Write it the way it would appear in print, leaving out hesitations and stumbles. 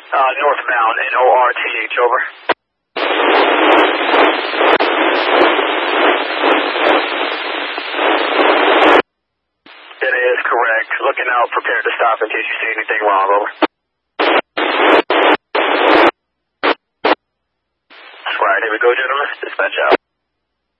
Northbound, NORTH, over. That is correct. Looking out, prepared to stop in case you see anything wrong, over. That's right, here we go, gentlemen. Dispatch out.